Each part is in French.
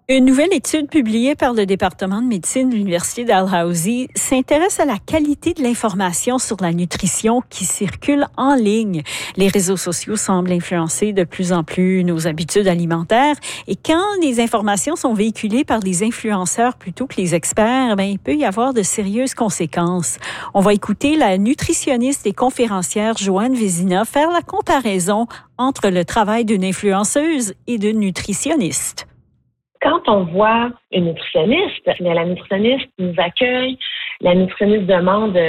Une nouvelle étude publiée par le département de médecine de l'Université Dalhousie s'intéresse à la qualité de l'information sur la nutrition qui circule en ligne. Les réseaux sociaux semblent influencer de plus en plus nos habitudes alimentaires et quand les informations sont véhiculées par des influenceurs plutôt que les experts, il peut y avoir de sérieuses conséquences. On va écouter la nutritionniste et conférencière Joanne Vézina faire la comparaison entre le travail d'une influenceuse et d'une nutritionniste. Quand on voit une nutritionniste, la nutritionniste nous accueille, la nutritionniste demande,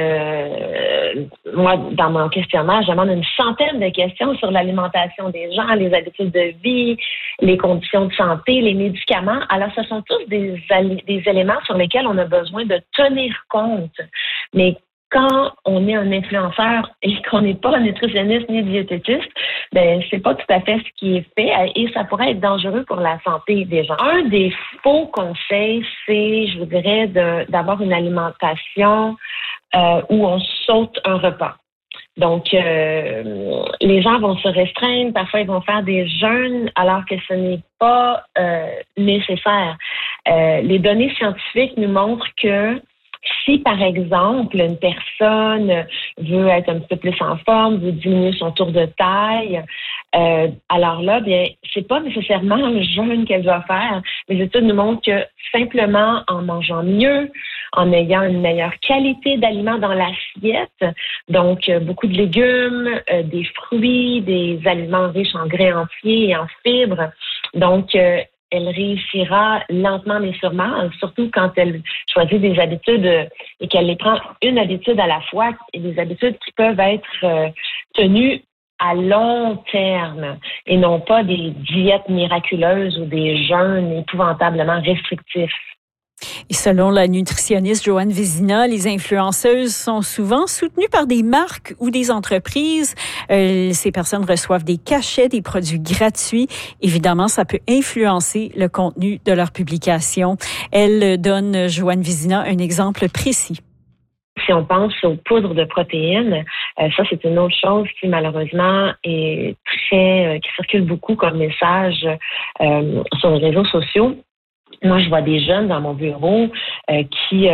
moi dans mon questionnaire, je demande une centaine de questions sur l'alimentation des gens, les habitudes de vie, les conditions de santé, les médicaments. Alors ce sont tous des éléments sur lesquels on a besoin de tenir compte. Mais quand on est un influenceur et qu'on n'est pas un nutritionniste ni diététiste, c'est pas tout à fait ce qui est fait et ça pourrait être dangereux pour la santé des gens. Un des faux conseils, c'est, je vous dirais, d'avoir une alimentation où on saute un repas. Donc, les gens vont se restreindre, parfois ils vont faire des jeûnes alors que ce n'est pas nécessaire. Les données scientifiques nous montrent que si, par exemple, une personne veut être un petit peu plus en forme, veut diminuer son tour de taille, alors là, c'est pas nécessairement le jeûne qu'elle doit faire. Les études nous montrent que simplement en mangeant mieux, en ayant une meilleure qualité d'aliments dans l'assiette, donc beaucoup de légumes, des fruits, des aliments riches en grains entiers et en fibres, donc elle réussira lentement mais sûrement, surtout quand elle choisit des habitudes et qu'elle les prend une habitude à la fois, et des habitudes qui peuvent être tenues à long terme et non pas des diètes miraculeuses ou des jeûnes épouvantablement restrictifs. Et selon la nutritionniste Joanne Vézina, les influenceuses sont souvent soutenues par des marques ou des entreprises. Ces personnes reçoivent des cachets, des produits gratuits. Évidemment, ça peut influencer le contenu de leur publication. Elle donne, Joanne Vézina, un exemple précis. Si on pense aux poudres de protéines, ça c'est une autre chose qui malheureusement est qui circule beaucoup comme message sur les réseaux sociaux. Moi, je vois des jeunes dans mon bureau qui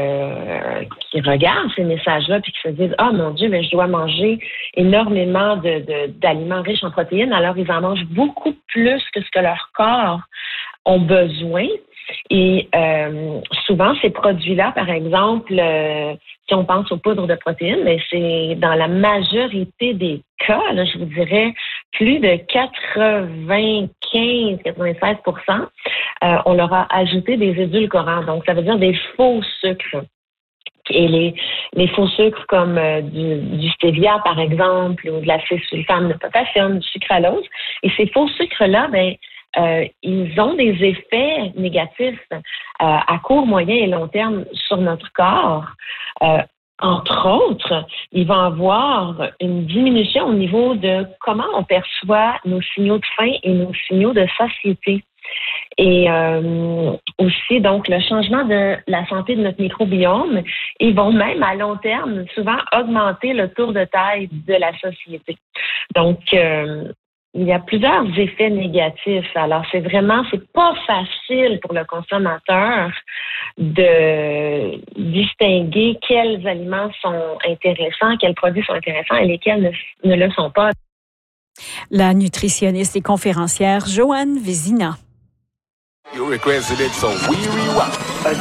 regardent ces messages-là puis qui se disent « Ah, mon Dieu, mais je dois manger énormément d'aliments riches en protéines. » Alors, ils en mangent beaucoup plus que ce que leur corps ont besoin. Et souvent, ces produits-là, par exemple, si on pense aux poudres de protéines, c'est dans la majorité des cas, là, je vous dirais, plus de 95-96%, on leur a ajouté des édulcorants. Donc, ça veut dire des faux sucres. Et les faux sucres comme du stevia, par exemple, ou de l'acide sulfame de potassium, du sucralose. Et ces faux sucres-là, ils ont des effets négatifs à court, moyen et long terme sur notre corps. Entre autres, il va avoir une diminution au niveau de comment on perçoit nos signaux de faim et nos signaux de satiété. Et aussi, donc, le changement de la santé de notre microbiome, ils vont même à long terme souvent augmenter le tour de taille de la société. Donc, il y a plusieurs effets négatifs. Alors, c'est pas facile pour le consommateur de distinguer quels aliments sont intéressants, quels produits sont intéressants et lesquels ne le sont pas. La nutritionniste et conférencière Joanne Vézina. You requested it, so we rewind.